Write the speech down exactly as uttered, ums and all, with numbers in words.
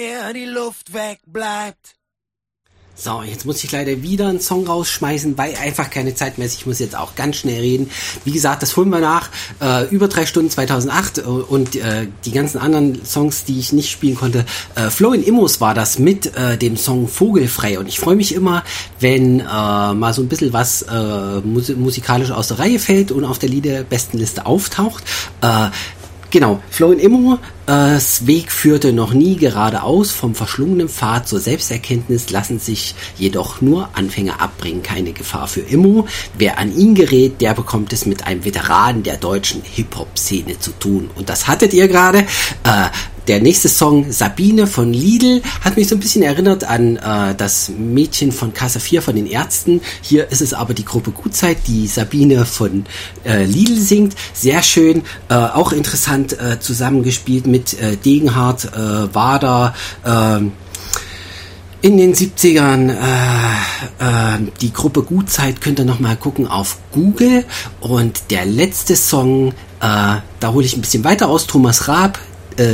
Ja, die Luft wegbleibt. So, jetzt muss ich leider wieder einen Song rausschmeißen, weil einfach keine Zeit mehr ist. Ich muss jetzt auch ganz schnell reden. Wie gesagt, das holen wir nach. Äh, über drei Stunden zweitausendacht äh, und äh, die ganzen anderen Songs, die ich nicht spielen konnte. Äh, Flowin' Immos war das mit äh, dem Song Vogelfrei. Und ich freue mich immer, wenn äh, mal so ein bisschen was äh, mus- musikalisch aus der Reihe fällt und auf der Liederbestenliste auftaucht. Äh, Genau, Flowin' Immo, äh, s Weg führte noch nie geradeaus, vom verschlungenen Pfad zur Selbsterkenntnis lassen sich jedoch nur Anfänger abbringen, keine Gefahr für Immo. Wer an ihn gerät, der bekommt es mit einem Veteran der deutschen Hip-Hop-Szene zu tun. Und das hattet ihr gerade. Äh, Der nächste Song, Sabine von Lidl, hat mich so ein bisschen erinnert an äh, das Mädchen von Kasse vier von den Ärzten. Hier ist es aber die Gruppe Gutzeit, die Sabine von äh, Lidl singt. Sehr schön, äh, auch interessant äh, zusammengespielt mit äh, Degenhardt, äh, Wader, äh, in den siebzigern, äh, äh, die Gruppe Gutzeit könnt ihr nochmal gucken auf Google. Und der letzte Song, äh, da hole ich ein bisschen weiter aus, Thomas Raab,